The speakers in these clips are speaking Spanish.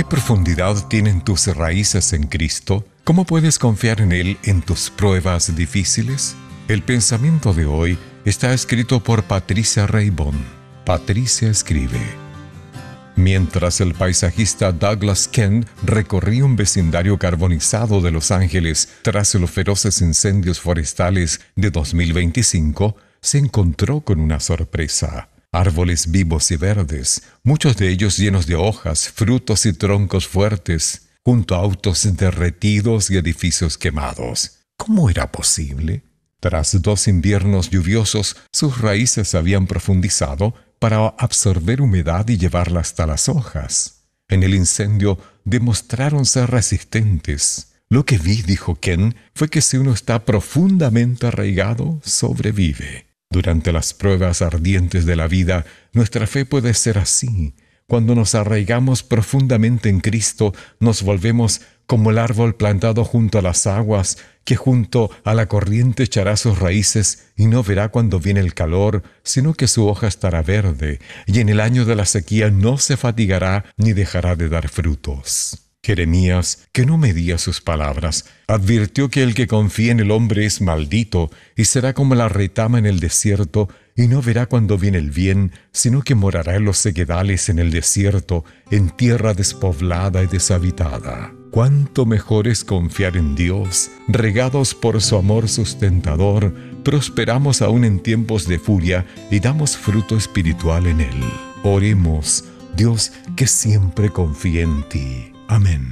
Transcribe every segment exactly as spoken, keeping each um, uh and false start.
profundidad tienen tus raíces en Cristo? ¿Cómo puedes confiar en Él en tus pruebas difíciles? El pensamiento de hoy está escrito por Patricia Reibón. Patricia escribe: mientras el paisajista Douglas Kent recorría un vecindario carbonizado de Los Ángeles tras los feroces incendios forestales de dos mil veinticinco, se encontró con una sorpresa. Árboles vivos y verdes, muchos de ellos llenos de hojas, frutos y troncos fuertes, junto a autos derretidos y edificios quemados. ¿Cómo era posible? Tras dos inviernos lluviosos, sus raíces habían profundizado para absorber humedad y llevarla hasta las hojas. En el incendio demostraron ser resistentes. Lo que vi, dijo Ken, fue que si uno está profundamente arraigado, sobrevive. Durante las pruebas ardientes de la vida, nuestra fe puede ser así. Cuando nos arraigamos profundamente en Cristo, nos volvemos como el árbol plantado junto a las aguas, que junto a la corriente echará sus raíces y no verá cuando viene el calor, sino que su hoja estará verde, y en el año de la sequía no se fatigará ni dejará de dar frutos. Jeremías, que no medía sus palabras, advirtió que el que confía en el hombre es maldito y será como la retama en el desierto, y no verá cuando viene el bien, sino que morará en los sequedales en el desierto, en tierra despoblada y deshabitada. Cuánto mejor es confiar en Dios. Regados por su amor sustentador, prosperamos aún en tiempos de furia y damos fruto espiritual en Él. Oremos, Dios que siempre confía en ti. Amén.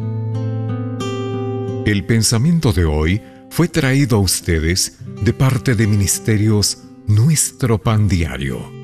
El pensamiento de hoy fue traído a ustedes de parte de Ministerios Nuestro Pan Diario,